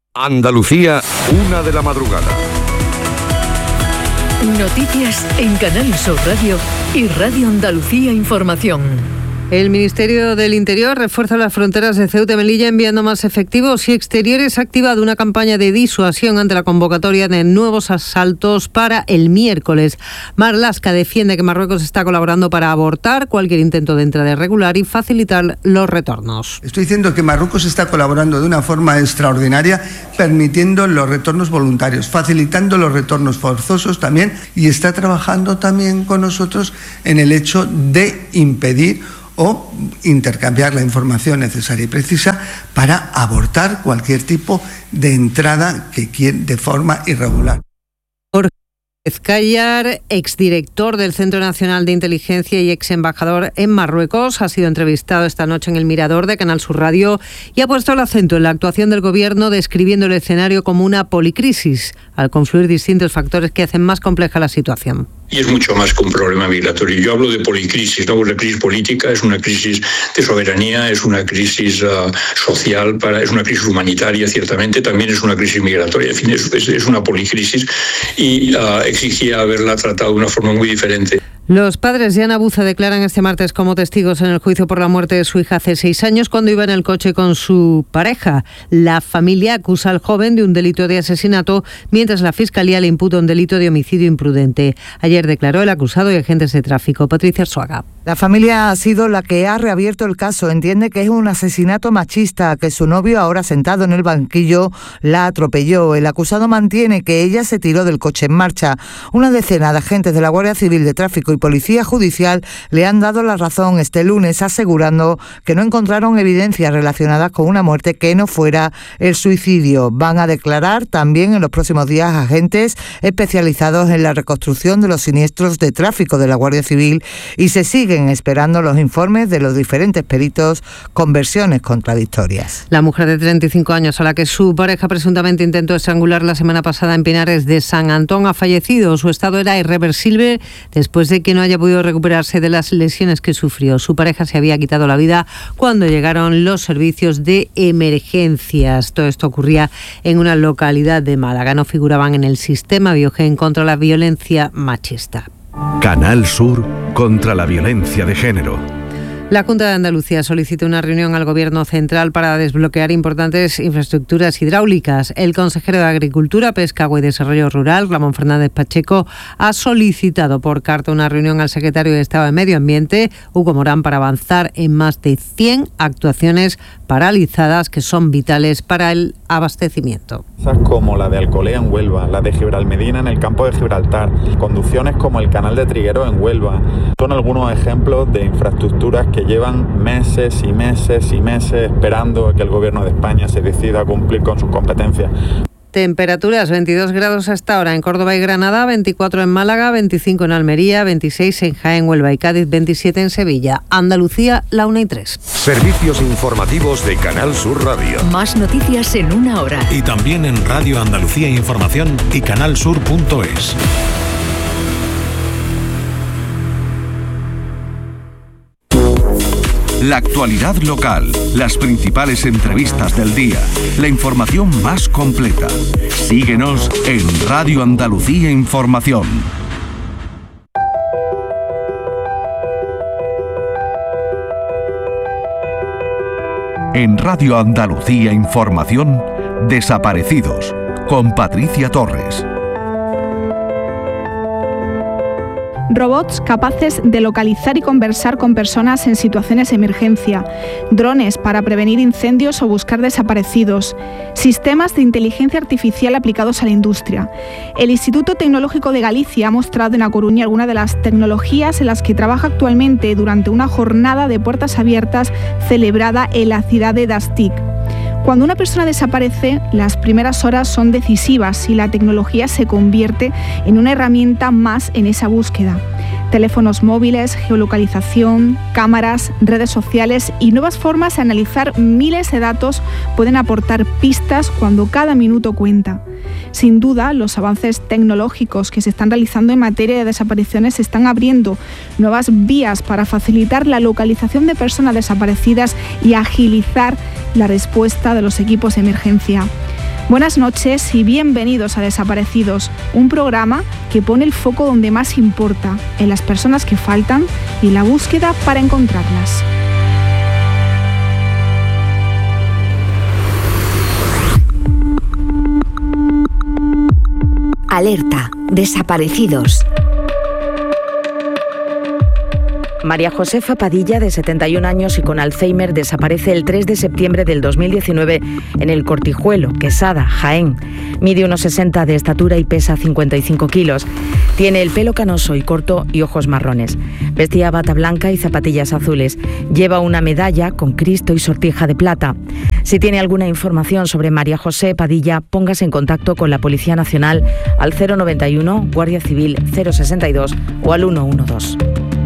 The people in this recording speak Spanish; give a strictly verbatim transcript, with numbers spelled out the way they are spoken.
Andalucía, una de la madrugada. Noticias en Canal Sur Radio y Radio Andalucía Información. El Ministerio del Interior refuerza las fronteras de Ceuta y Melilla enviando más efectivos y exteriores. Ha activado una campaña de disuasión ante la convocatoria de nuevos asaltos para el miércoles. Marlaska defiende que Marruecos está colaborando para abortar cualquier intento de entrada irregular y facilitar los retornos. Estoy diciendo que Marruecos está colaborando de una forma extraordinaria, permitiendo los retornos voluntarios, facilitando los retornos forzosos también, y está trabajando también con nosotros en el hecho de impedir o intercambiar la información necesaria y precisa para abortar cualquier tipo de entrada que quiera de forma irregular. Ezcayar, exdirector del Centro Nacional de Inteligencia y ex embajador en Marruecos, ha sido entrevistado esta noche en El Mirador de Canal Sur Radio y ha puesto el acento en la actuación del Gobierno, describiendo el escenario como una policrisis, al confluir distintos factores que hacen más compleja la situación. Y es mucho más que un problema migratorio. Yo hablo de policrisis, ¿no? Una crisis política, es una crisis de soberanía, es una crisis uh, social, para, es una crisis humanitaria, ciertamente, también es una crisis migratoria. En fin, es, es, es una policrisis y uh, exigía haberla tratado de una forma muy diferente. Los padres de Ana Buza declaran este martes como testigos en el juicio por la muerte de su hija hace seis años cuando iba en el coche con su pareja. La familia acusa al joven de un delito de asesinato, mientras la Fiscalía le imputa un delito de homicidio imprudente. Ayer declaró el acusado y agentes de tráfico. Patricia Arzuaga. La familia ha sido la que ha reabierto el caso. Entiende que es un asesinato machista, que su novio, ahora sentado en el banquillo, la atropelló. El acusado mantiene que ella se tiró del coche en marcha. Una decena de agentes de la Guardia Civil de Tráfico y Policía Judicial le han dado la razón este lunes, asegurando que no encontraron evidencias relacionadas con una muerte que no fuera el suicidio. Van a declarar también en los próximos días agentes especializados en la reconstrucción de los siniestros de tráfico de la Guardia Civil y se siguen esperando los informes de los diferentes peritos con versiones contradictorias. La mujer de treinta y cinco años a la que su pareja presuntamente intentó estrangular la semana pasada en Pinares de San Antón ha fallecido. Su estado era irreversible después de que no haya podido recuperarse de las lesiones que sufrió. Su pareja se había quitado la vida cuando llegaron los servicios de emergencias. Todo esto ocurría en una localidad de Málaga. No figuraban en el sistema Biogen contra la violencia machista. Canal Sur contra la violencia de género. La Junta de Andalucía solicita una reunión al Gobierno central para desbloquear importantes infraestructuras hidráulicas. El consejero de Agricultura, Pesca, Agua y Desarrollo Rural, Ramón Fernández Pacheco, ha solicitado por carta una reunión al secretario de Estado de Medio Ambiente, Hugo Morán, para avanzar en más de cien actuaciones paralizadas que son vitales para el abastecimiento. Como la de Alcolea en Huelva, la de Gibralmedina en el campo de Gibraltar, conducciones como el canal de Trigueros en Huelva, son algunos ejemplos de infraestructuras que llevan meses y meses y meses esperando a que el Gobierno de España se decida a cumplir con sus competencias. Temperaturas, veintidós grados hasta ahora en Córdoba y Granada, veinticuatro en Málaga, veinticinco en Almería, veintiséis en Jaén, Huelva y Cádiz, veintisiete en Sevilla. Andalucía, la una y tres. Servicios informativos de Canal Sur Radio. Más noticias en una hora. Y también en Radio Andalucía Información y canalsur punto es. La actualidad local, las principales entrevistas del día, la información más completa. Síguenos en Radio Andalucía Información. En Radio Andalucía Información, Desaparecidos, con Patricia Torres. Robots capaces de localizar y conversar con personas en situaciones de emergencia, drones para prevenir incendios o buscar desaparecidos, sistemas de inteligencia artificial aplicados a la industria. El Instituto Tecnológico de Galicia ha mostrado en A Coruña algunas de las tecnologías en las que trabaja actualmente durante una jornada de puertas abiertas celebrada en la ciudad de Dastic. Cuando una persona desaparece, las primeras horas son decisivas y la tecnología se convierte en una herramienta más en esa búsqueda. Teléfonos móviles, geolocalización, cámaras, redes sociales y nuevas formas de analizar miles de datos pueden aportar pistas cuando cada minuto cuenta. Sin duda, los avances tecnológicos que se están realizando en materia de desapariciones están abriendo nuevas vías para facilitar la localización de personas desaparecidas y agilizar la respuesta de los equipos de emergencia. Buenas noches y bienvenidos a Desaparecidos, un programa que pone el foco donde más importa, en las personas que faltan y la búsqueda para encontrarlas. Alerta, desaparecidos. María Josefa Padilla, de setenta y un años y con Alzheimer, desaparece el tres de septiembre del dos mil diecinueve en el Cortijuelo, Quesada, Jaén. Mide unos sesenta de estatura y pesa cincuenta y cinco kilos. Tiene el pelo canoso y corto y ojos marrones. Vestía bata blanca y zapatillas azules. Lleva una medalla con Cristo y sortija de plata. Si tiene alguna información sobre María José Padilla, póngase en contacto con la Policía Nacional al cero noventa y uno, Guardia Civil cero sesenta y dos o al ciento doce.